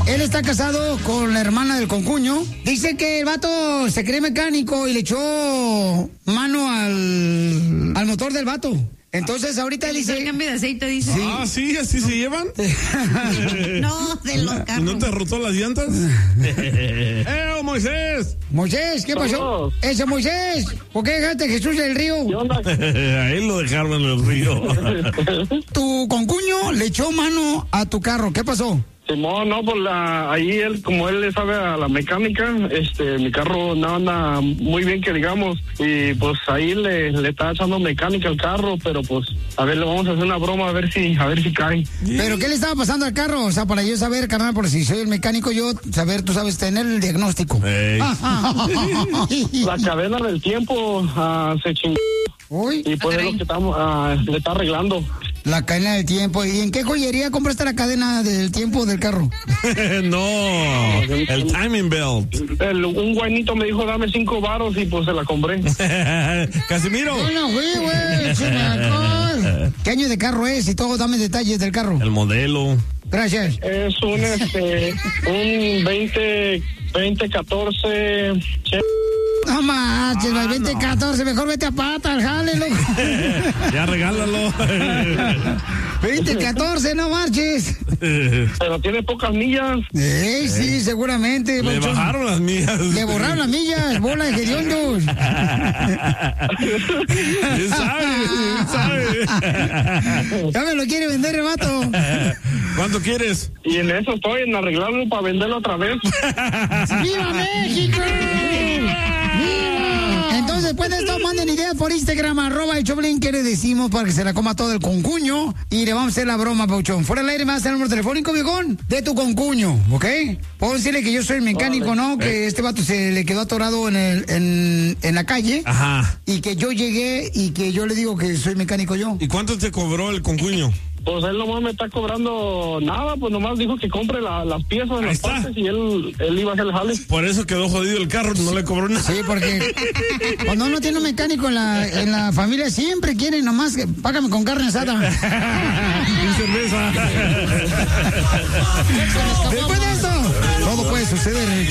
Él está casado con la hermana del concuño. Dice que el vato se cree mecánico y le echó mano al motor del vato. Entonces ahorita dice... El cambio de aceite, dice. Sí. Ah, sí, así se llevan. No, de los carros. ¿No te rotó las llantas? Moisés! Moisés, ¿qué pasó? Ese Moisés, ¿por qué dejaste a Jesús del río? ¿Qué onda? A él lo dejaron en el río. Tu concuño le echó mano a tu carro, ¿qué pasó? Simón, no, pues ahí él, como él le sabe a la mecánica, mi carro no anda muy bien que digamos, y pues ahí le está echando mecánica al carro, pero pues, a ver, le vamos a hacer una broma a ver si cae. ¿Pero qué le estaba pasando al carro? O sea, para yo saber, carnal, por si soy el mecánico, yo saber, tú sabes, tener el diagnóstico. La cadena del tiempo se chingó. Uy. Y pues es lo que le está arreglando. La cadena del tiempo. ¿Y en qué joyería compraste la cadena del tiempo del carro? No, el timing belt. Un guainito me dijo, dame 5 varos y pues se la compré. Casimiro. No fui, güey. ¿Qué año de carro es? Y todo, dame detalles del carro. El modelo. Gracias. Es un 2014 No manches, el 2014, mejor vete a pata, jale, loco. Ya regálalo. 2014, no marches. Pero tiene pocas millas. Sí, seguramente. Le bajaron las millas. Le borraron las millas, bola de hediondos. ¿Quién sabe? Ya me lo quiere vender el vato. ¿Cuánto quieres? Y en eso estoy, en arreglarlo para venderlo otra vez. ¡Viva México! Entonces, después de esto, manden ideas por Instagram, @elchoplin, que le decimos para que se la coma todo el concuño y le vamos a hacer la broma, Pauchón. Fuera del aire me vas a hacer el número telefónico, viejón, de tu concuño, ¿ok? Puedo decirle que yo soy el mecánico, ¿no? Que este vato se le quedó atorado en la calle. Ajá. Y que yo llegué y que yo le digo que soy mecánico yo. ¿Y cuánto te cobró el concuño? Pues él nomás me está cobrando nada, pues nomás dijo que compre las piezas, las partes y él iba a hacer el jale. Por eso quedó jodido el carro, no le cobró nada. Sí, porque cuando uno tiene un mecánico en la familia siempre quiere nomás que págame con carne asada. Y cerveza. Después de esto, todo puede suceder.